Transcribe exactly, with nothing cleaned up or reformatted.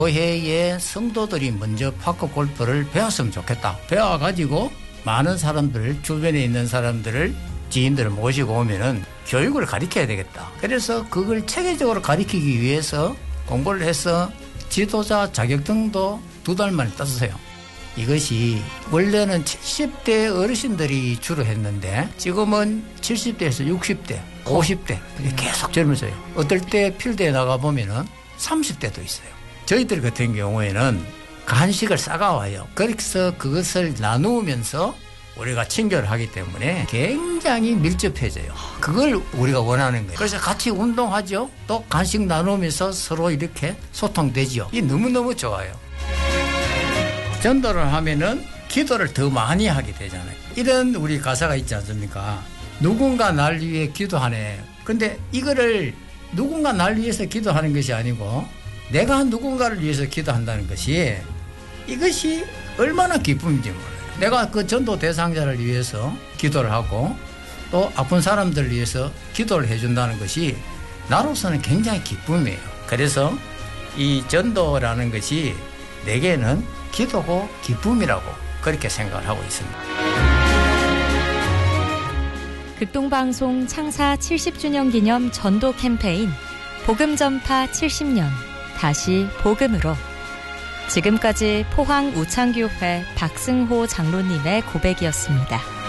교회의 성도들이 먼저 파크 골프를 배웠으면 좋겠다. 배워가지고 많은 사람들, 주변에 있는 사람들을, 지인들을 모시고 오면은 교육을 가르쳐야 되겠다. 그래서 그걸 체계적으로 가르치기 위해서 공부를 해서 지도자 자격증도 두 달 만에 땄어요. 이것이 원래는 칠십 대 어르신들이 주로 했는데 지금은 칠십 대에서 육십 대, 오십 대 계속 젊어져요. 어떨 때 필드에 나가보면은 삼십 대도 있어요. 저희들 같은 경우에는 간식을 싸가와요. 그래서 그것을 나누면서 우리가 친교를 하기 때문에 굉장히 밀접해져요. 그걸 우리가 원하는 거예요. 그래서 같이 운동하죠. 또 간식 나누면서 서로 이렇게 소통되죠. 이게 너무너무 좋아요. 전도를 하면은 기도를 더 많이 하게 되잖아요. 이런 우리 가사가 있지 않습니까? 누군가 날 위해 기도하네. 근데 이거를 누군가 날 위해서 기도하는 것이 아니고 내가 누군가를 위해서 기도한다는 것이 이것이 얼마나 기쁨인지 몰라요. 내가 그 전도 대상자를 위해서 기도를 하고 또 아픈 사람들을 위해서 기도를 해준다는 것이 나로서는 굉장히 기쁨이에요. 그래서 이 전도라는 것이 내게는 기도고 기쁨이라고 그렇게 생각을 하고 있습니다. 극동방송 창사 칠십 주년 기념 전도 캠페인 복음 전파 칠십 년 다시 복음으로 지금까지 포항 우창교회 박승호 장로님의 고백이었습니다.